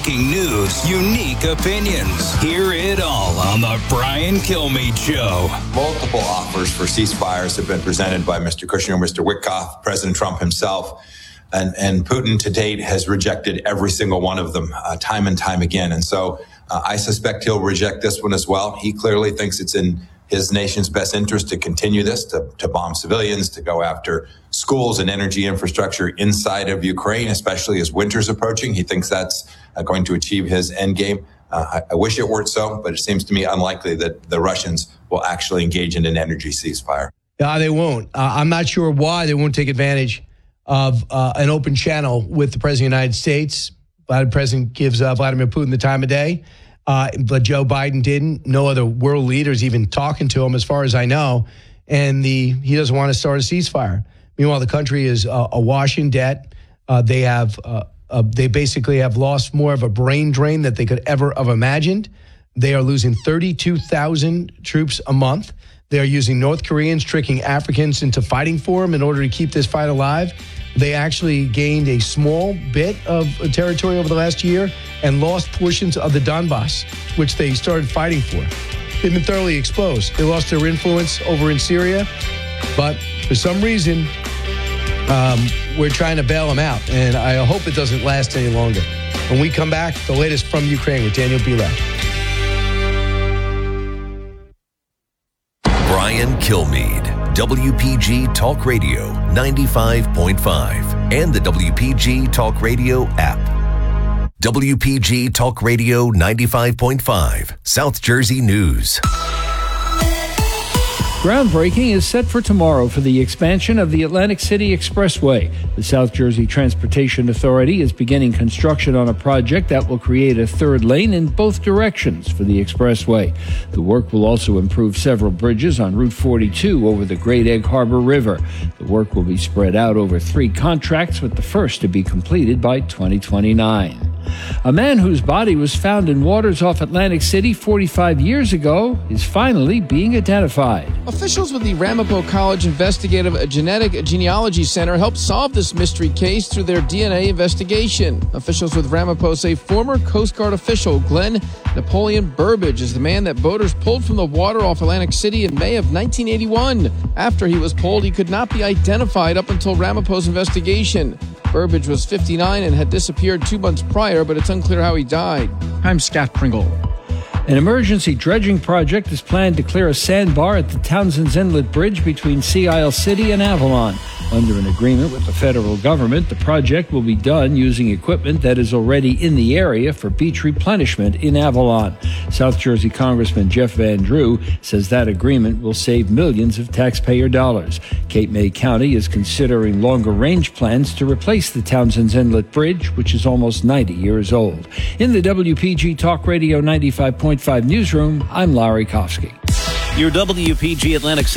breaking news, unique opinions. Hear it all on the Brian Kilmeade Show. Multiple offers for ceasefires have been presented by Mr. Kushner, Mr. Witkoff, President Trump himself. And Putin to date has rejected every single one of them time and time again. And so I suspect he'll reject this one as well. He clearly thinks it's in his nation's best interest to continue this, to bomb civilians, to go after schools and energy infrastructure inside of Ukraine, especially as winter's approaching. He thinks that's going to achieve his end game. I wish it weren't so, but it seems to me unlikely that the Russians will actually engage in an energy ceasefire. They won't. I'm not sure why they won't take advantage of an open channel with the President of the United States. The President gives Vladimir Putin the time of day. But Joe Biden didn't. No other world leaders even talking to him, as far as I know. And he doesn't want to start a ceasefire. Meanwhile, the country is awash in debt. They basically have lost more of a brain drain that they could ever have imagined. They are losing 32,000 troops a month. They are using North Koreans, tricking Africans into fighting for them in order to keep this fight alive. They actually gained a small bit of territory over the last year and lost portions of the Donbass, which they started fighting for. They've been thoroughly exposed. They lost their influence over in Syria, but for some reason, we're trying to bail them out, and I hope it doesn't last any longer. When we come back, the latest from Ukraine with Daniel Bilak. Brian Kilmeade, WPG Talk Radio 95.5 and the WPG Talk Radio app. WPG Talk Radio 95.5, South Jersey News. Groundbreaking is set for tomorrow for the expansion of the Atlantic City Expressway. The South Jersey Transportation Authority is beginning construction on a project that will create a third lane in both directions for the expressway. The work will also improve several bridges on Route 42 over the Great Egg Harbor River. The work will be spread out over 3 contracts, with the first to be completed by 2029. A man whose body was found in waters off Atlantic City 45 years ago is finally being identified. Officials with the Ramapo College Investigative Genetic Genealogy Center helped solve this mystery case through their DNA investigation. Officials with Ramapo say former Coast Guard official Glenn Napoleon Burbage is the man that boaters pulled from the water off Atlantic City in May of 1981. After he was pulled, he could not be identified up until Ramapo's investigation. Burbage was 59 and had disappeared 2 months prior, but it's unclear how he died. I'm Scott Pringle. An emergency dredging project is planned to clear a sandbar at the Townsend's Inlet Bridge between Sea Isle City and Avalon. Under an agreement with the federal government, the project will be done using equipment that is already in the area for beach replenishment in Avalon. South Jersey Congressman Jeff Van Drew says that agreement will save millions of taxpayer dollars. Cape May County is considering longer-range plans to replace the Townsend's Inlet Bridge, which is almost 90 years old. In the WPG Talk Radio 95.5 newsroom, I'm Larry Kofsky. Your WPG Atlantic